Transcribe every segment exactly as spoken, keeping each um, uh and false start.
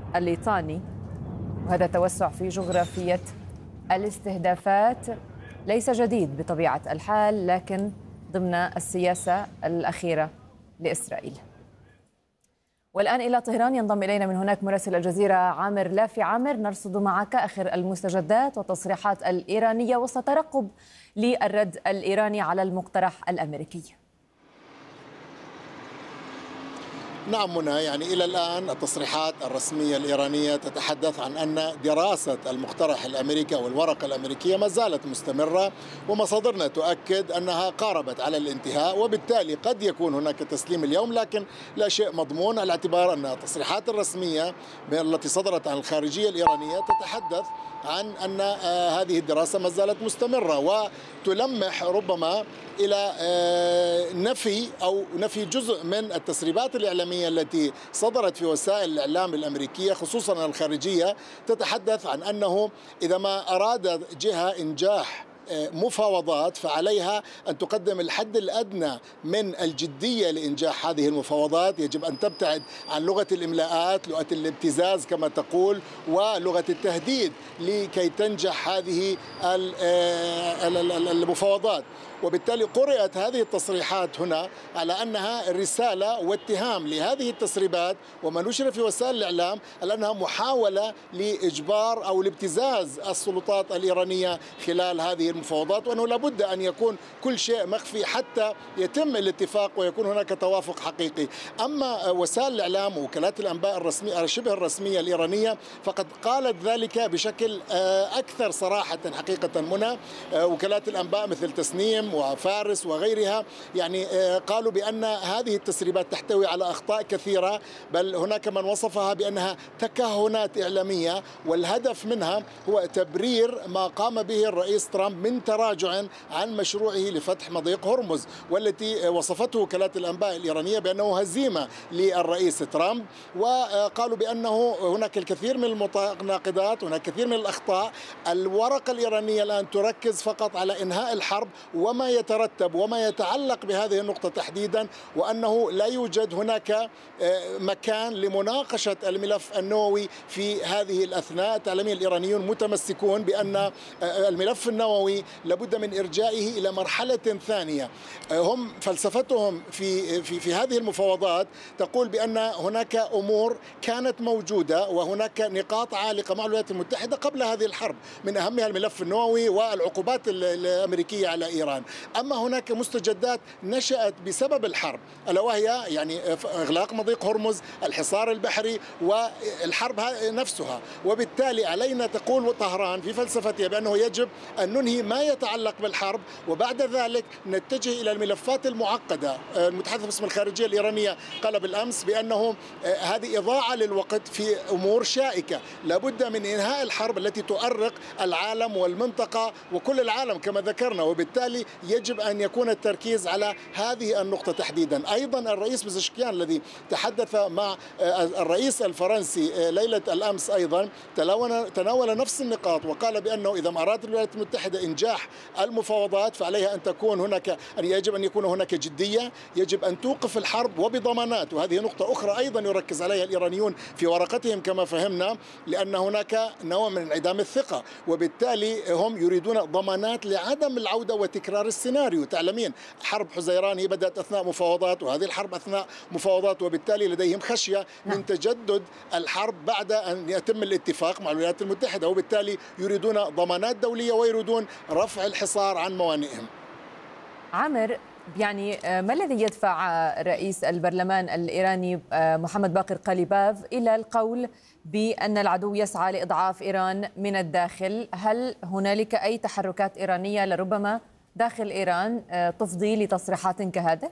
الليطاني، وهذا توسع في جغرافية الاستهدافات ليس جديد بطبيعة الحال، لكن ضمن السياسة الأخيرة لإسرائيل. والآن إلى طهران ينضم إلينا من هناك مراسل الجزيرة عامر لافي. عامر، نرصد معك آخر المستجدات والتصريحات الإيرانية وسط ترقب للرد الإيراني على المقترح الأمريكي. نعم منى، يعني إلى الآن التصريحات الرسمية الإيرانية تتحدث عن أن دراسة المقترح الأمريكي والورقة الأمريكية ما زالت مستمرة، ومصادرنا تؤكد أنها قاربت على الانتهاء، وبالتالي قد يكون هناك تسليم اليوم، لكن لا شيء مضمون على اعتبار أن التصريحات الرسمية التي صدرت عن الخارجية الإيرانية تتحدث عن أن هذه الدراسة ما زالت مستمرة، وتلمح ربما إلى نفي أو نفي جزء من التسريبات الإعلامية التي صدرت في وسائل الإعلام الأمريكية، خصوصا الخارجية، تتحدث عن أنه إذا ما أراد جهة إنجاح مفاوضات فعليها أن تقدم الحد الأدنى من الجدية لإنجاح هذه المفاوضات. يجب أن تبتعد عن لغة الإملاءات، لغة الابتزاز كما تقول، ولغة التهديد لكي تنجح هذه المفاوضات. وبالتالي قرأت هذه التصريحات هنا على أنها رسالة واتهام لهذه التسريبات وما نشر في وسائل الإعلام على أنها محاولة لإجبار أو لابتزاز السلطات الإيرانية خلال هذه المفاوضات، وأنه لابد أن يكون كل شيء مخفي حتى يتم الاتفاق ويكون هناك توافق حقيقي. أما وسائل الإعلام ووكالات الأنباء الرسمية شبه الرسمية الإيرانية فقد قالت ذلك بشكل أكثر صراحة حقيقة منى. وكالات الأنباء مثل تسنيم وفارس وغيرها يعني قالوا بأن هذه التسريبات تحتوي على أخطاء كثيرة، بل هناك من وصفها بأنها تكهنات إعلامية، والهدف منها هو تبرير ما قام به الرئيس ترامب من تراجع عن مشروعه لفتح مضيق هرمز، والتي وصفته وكالات الأنباء الإيرانية بأنه هزيمة للرئيس ترامب. وقالوا بأنه هناك الكثير من المتناقضات، هناك كثير من الأخطاء. الورقة الإيرانية الآن تركز فقط على إنهاء الحرب وما يترتب وما يتعلق بهذه النقطة تحديدا، وأنه لا يوجد هناك مكان لمناقشة الملف النووي في هذه الأثناء. التعليميين الإيرانيون متمسكون بأن الملف النووي لابد من إرجائه إلى مرحلة ثانية. هم فلسفتهم في في في هذه المفاوضات تقول بأن هناك أمور كانت موجودة وهناك نقاط عالقة مع الولايات المتحدة قبل هذه الحرب، من أهمها الملف النووي والعقوبات الأمريكية على إيران. أما هناك مستجدات نشأت بسبب الحرب، ألا وهي يعني إغلاق مضيق هرمز، الحصار البحري والحرب نفسها. وبالتالي علينا تقول طهران في فلسفتها بأنه يجب أن ننهي ما يتعلق بالحرب، وبعد ذلك نتجه إلى الملفات المعقدة. المتحدث باسم الخارجية الإيرانية قال بالأمس بأنه هذه إضاعة للوقت في أمور شائكة، لابد من إنهاء الحرب التي تؤرق العالم والمنطقة وكل العالم كما ذكرنا، وبالتالي يجب أن يكون التركيز على هذه النقطة تحديدا. أيضا الرئيس بزشكيان الذي تحدث مع الرئيس الفرنسي ليلة الأمس أيضا تناول نفس النقاط، وقال بأنه إذا أرادت الولايات المتحدة إنجاح المفاوضات فعليها أن تكون هناك أن يجب أن يكون هناك جدية، يجب أن توقف الحرب وبضمانات. وهذه نقطة أخرى أيضا يركز عليها الإيرانيون في ورقتهم كما فهمنا، لأن هناك نوع من انعدام الثقة، وبالتالي هم يريدون ضمانات لعدم العودة وتكرار السيناريو. تعلمين حرب حزيران هي بدأت أثناء مفاوضات، وهذه الحرب أثناء مفاوضات، وبالتالي لديهم خشية من تجدد الحرب بعد أن يتم الاتفاق مع الولايات المتحدة، وبالتالي يريدون ضمانات دولية ويريدون رفع الحصار عن موانئهم. عامر، يعني ما الذي يدفع رئيس البرلمان الإيراني محمد باقر قليباف إلى القول بأن العدو يسعى لإضعاف إيران من الداخل؟ هل هنالك أي تحركات إيرانية لربما داخل إيران تفضي لتصريحات كهذه؟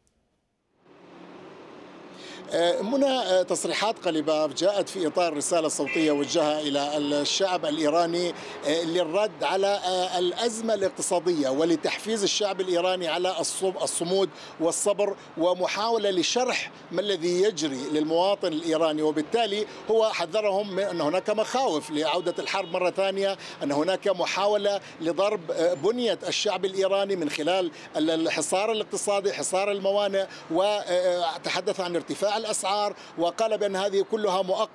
منى، تصريحات قليباف جاءت في إطار رسالة صوتية وجهها إلى الشعب الإيراني للرد على الأزمة الاقتصادية ولتحفيز الشعب الإيراني على الصمود والصبر، ومحاولة لشرح ما الذي يجري للمواطن الإيراني. وبالتالي هو حذرهم من أن هناك مخاوف لعودة الحرب مرة ثانية، أن هناك محاولة لضرب بنية الشعب الإيراني من خلال الحصار الاقتصادي، حصار الموانئ، وتحدث عن ارتفاع الأسعار، وقال بأن هذه كلها مؤقتة.